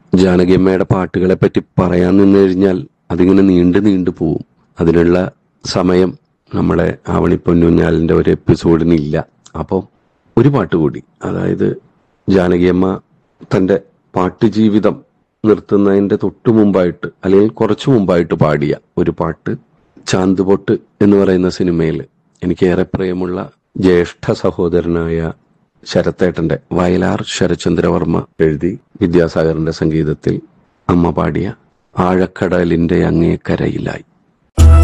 ജാനകിയമ്മയുടെ പാട്ടുകളെ പറ്റി പറയാൻ നിന്ന് കഴിഞ്ഞാൽ അതിങ്ങനെ നീണ്ടു പോവും. അതിനുള്ള സമയം നമ്മളെ ആവണി പൊന്നൂഞ്ഞാലിന്റെ ഒരു എപ്പിസോഡിനില്ല. അപ്പോൾ ഒരു പാട്ട് കൂടി, അതായത് ജാനകിയമ്മ തന്റെ പാട്ടുജീവിതം നിർത്തുന്നതിന്റെ തൊട്ടു മുമ്പായിട്ട് അല്ലെങ്കിൽ കുറച്ചു മുമ്പായിട്ട് പാടിയ ഒരു പാട്ട്, ചാന്ത് പൊട്ട് എന്ന് പറയുന്ന സിനിമയിൽ എനിക്കേറെ പ്രിയമുള്ള ജ്യേഷ്ഠ സഹോദരനായ ശരത്തേട്ടന്റെ, വയലാർ ശരചന്ദ്രവർമ്മ എഴുതി വിദ്യാസാഗറിന്റെ സംഗീതത്തിൽ അമ്മ പാടിയ ആഴക്കടലിന്റെ അങ്ങേക്കരയിലായി.